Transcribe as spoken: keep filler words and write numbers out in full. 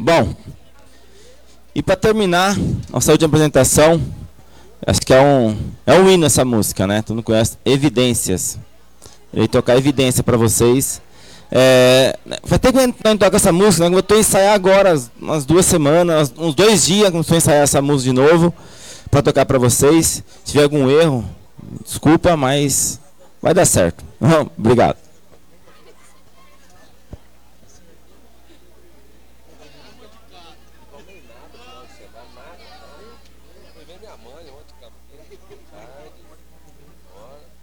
Bom, e para terminar nossa última apresentação, acho que é um, é um hino essa música, né? Tu não conhece? Evidências. Eu ia tocar Evidência para vocês. É, vai ter que não tocar essa música, né? Eu estou ensaiar agora, umas duas semanas, uns dois dias, que eu estou ensaiar essa música de novo, para tocar para vocês. Se tiver algum erro, desculpa, mas vai dar certo. Obrigado. Minha mãe ontem, tarde, hora.